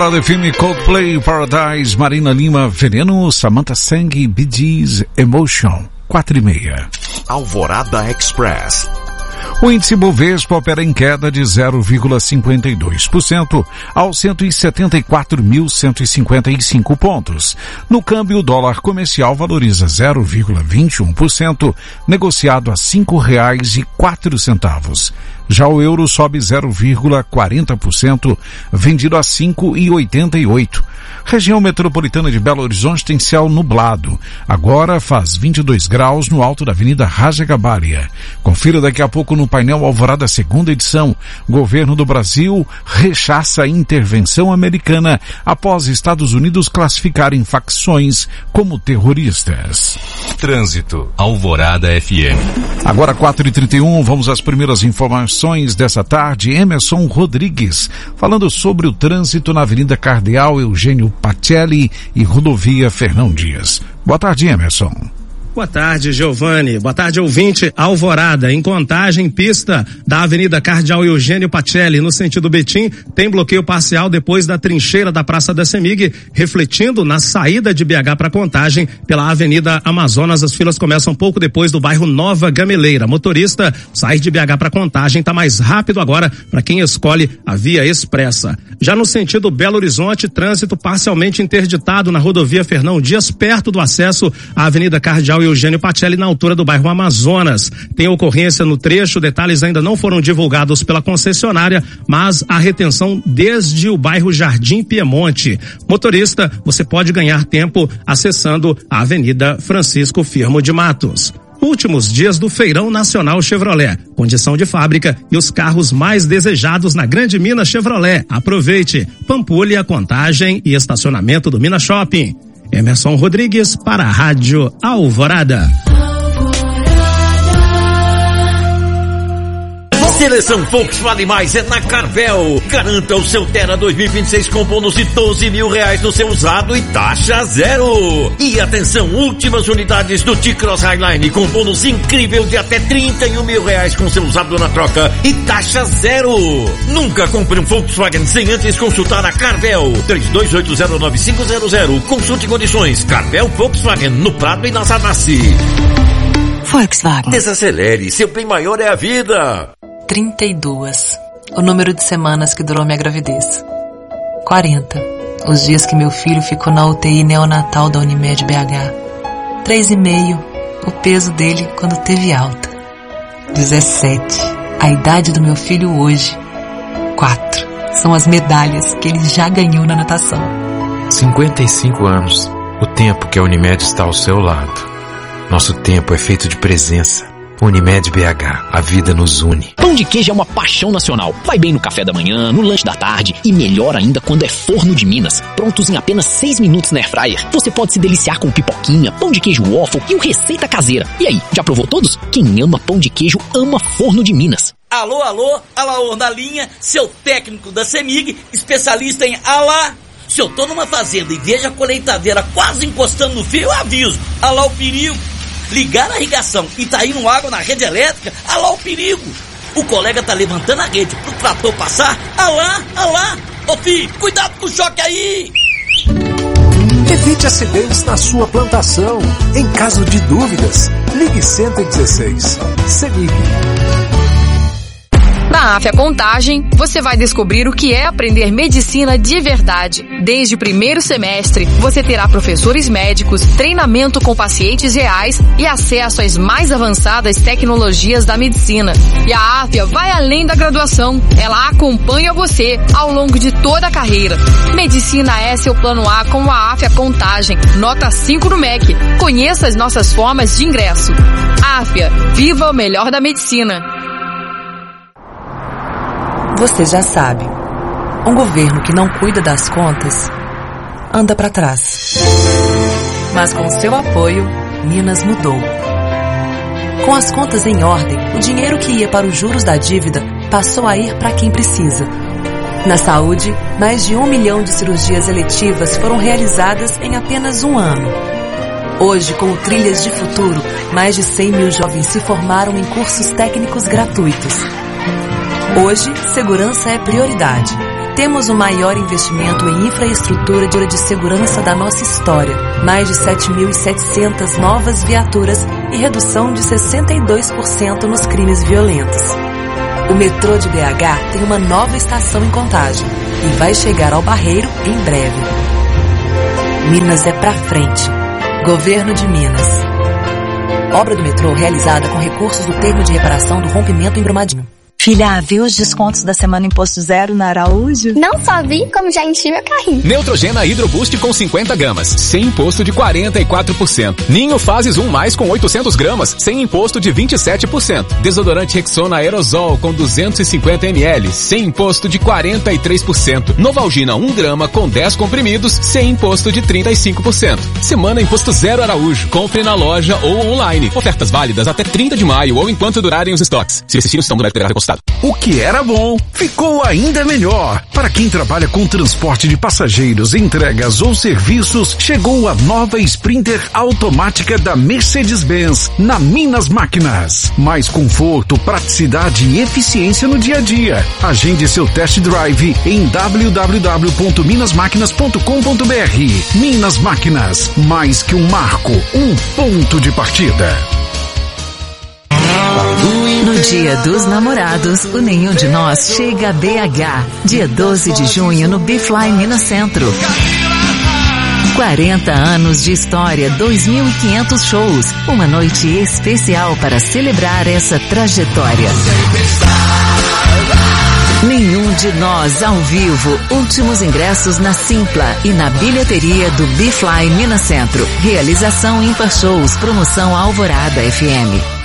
Define Coldplay, Paradise, Marina Lima, Veneno, Samantha Sang, Bee Gees, Emotion, 4:30. Alvorada Express. O índice Bovespa opera em queda de 0,52% aos 174.155 pontos. No câmbio, o dólar comercial valoriza 0,21%, negociado a R$ 5,04. Já o euro sobe 0,40%, vendido a 5,88. Região metropolitana de Belo Horizonte tem céu nublado. Agora faz 22 graus no alto da Avenida Raja Gabaria. Confira daqui a pouco no painel Alvorada, segunda edição. Governo do Brasil rechaça a intervenção americana após Estados Unidos classificarem facções como terroristas. Trânsito. Alvorada FM. Agora 4:31, vamos às primeiras informações dessa tarde. Emerson Rodrigues, falando sobre o trânsito na Avenida Cardeal Eugênio Pacelli e Rodovia Fernão Dias. Boa tarde, Emerson. Boa tarde, Giovanni. Boa tarde, ouvinte. Alvorada, em Contagem, pista da Avenida Cardeal Eugênio Pacelli, no sentido Betim, tem bloqueio parcial depois da trincheira da Praça da CEMIG, refletindo na saída de BH para Contagem pela Avenida Amazonas. As filas começam pouco depois do bairro Nova Gameleira. Motorista, sair de BH para Contagem tá mais rápido agora para quem escolhe a via expressa. Já no sentido Belo Horizonte, trânsito parcialmente interditado na Rodovia Fernão Dias, perto do acesso à Avenida Cardeal Eugênio Pacelli, na altura do bairro Amazonas. Tem ocorrência no trecho, detalhes ainda não foram divulgados pela concessionária, mas há retenção desde o bairro Jardim Piemonte. Motorista, você pode ganhar tempo acessando a Avenida Francisco Firmo de Matos. Últimos dias do Feirão Nacional Chevrolet. Condição de fábrica e os carros mais desejados na Grande Minas Chevrolet. Aproveite. Pampulha, Contagem e estacionamento do Minas Shopping. Emerson Rodrigues para a Rádio Alvorada. Seleção Volkswagen Mais é na Carvel. Garanta o seu Terra 2026 com bônus de R$12 mil no seu usado e taxa zero. E atenção, últimas unidades do T-Cross Highline com bônus incrível de até R$31 mil com seu usado na troca e taxa zero. Nunca compre um Volkswagen sem antes consultar a Carvel. 32809500. Consulte condições. Carvel Volkswagen, no Prado e na Zanassi. Volkswagen. Desacelere, seu bem maior é a vida. 32, o número de semanas que durou minha gravidez. 40, os dias que meu filho ficou na UTI neonatal da Unimed BH. 3,5, o peso dele quando teve alta. 17, a idade do meu filho hoje. 4, são as medalhas que ele já ganhou na natação. 55 anos, o tempo que a Unimed está ao seu lado. Nosso tempo é feito de presença. Unimed BH, a vida nos une. Pão de queijo é uma paixão nacional. Vai bem no café da manhã, no lanche da tarde e melhor ainda quando é forno de Minas. Prontos em apenas 6 minutos na airfryer. Você pode se deliciar com pipoquinha, pão de queijo waffle e o receita caseira. E aí, já provou todos? Quem ama pão de queijo ama forno de Minas. Alô, Alaor na linha, seu técnico da CEMIG, especialista em alá. Se eu tô numa fazenda e vejo a colheitadeira quase encostando no fio, eu aviso. Alá o perigo. Ligar a irrigação e tá indo água na rede elétrica, alá o perigo. O colega tá levantando a rede pro trator passar, alá. Ô filho, cuidado com o choque aí. Evite acidentes na sua plantação. Em caso de dúvidas, ligue 116. CEMIG. Na Afya Contagem, você vai descobrir o que é aprender medicina de verdade. Desde o primeiro semestre, você terá professores médicos, treinamento com pacientes reais e acesso às mais avançadas tecnologias da medicina. E a Afya vai além da graduação. Ela acompanha você ao longo de toda a carreira. Medicina é seu plano A com a Afya Contagem. Nota 5 no MEC. Conheça as nossas formas de ingresso. Afya, viva o melhor da medicina. Você já sabe, um governo que não cuida das contas anda para trás. Mas com seu apoio, Minas mudou. Com as contas em ordem, o dinheiro que ia para os juros da dívida passou a ir para quem precisa. Na saúde, mais de 1 milhão de cirurgias eletivas foram realizadas em apenas um ano. Hoje, com o Trilhas de Futuro, mais de 100 mil jovens se formaram em cursos técnicos gratuitos. Hoje, segurança é prioridade. Temos o maior investimento em infraestrutura de segurança da nossa história. Mais de 7.700 novas viaturas e redução de 62% nos crimes violentos. O metrô de BH tem uma nova estação em Contagem e vai chegar ao Barreiro em breve. Minas é pra frente. Governo de Minas. Obra do metrô realizada com recursos do termo de reparação do rompimento em Brumadinho. Filha, viu os descontos da semana Imposto Zero na Araújo? Não só vi, como já enchi meu carrinho. Neutrogena Hydro Boost com 50 gramas, sem imposto de 44%. Ninho Fases 1+, com 800 gramas, sem imposto de 27%. Desodorante Rexona Aerosol com 250 ml, sem imposto de 43%. Novalgina 1 grama com 10 comprimidos, sem imposto de 35%. Semana Imposto Zero Araújo. Compre na loja ou online. Ofertas válidas até 30 de maio ou enquanto durarem os estoques. Se existir, o sistema deve ter recostado. O que era bom ficou ainda melhor. Para quem trabalha com transporte de passageiros, entregas ou serviços, chegou a nova Sprinter automática da Mercedes-Benz na Minas Máquinas. Mais conforto, praticidade e eficiência no dia a dia. Agende seu test drive em www.minasmaquinas.com.br. Minas Máquinas, mais que um marco, um ponto de partida. No Dia dos Namorados, o Nenhum de Nós chega a BH. Dia 12 de junho no Bifly Minas Centro. 40 anos de história, 2.500 shows. Uma noite especial para celebrar essa trajetória. Nenhum de Nós ao vivo. Últimos ingressos na Simpla e na bilheteria do Bifly Minas Centro. Realização Ímpar Shows. Promoção Alvorada FM.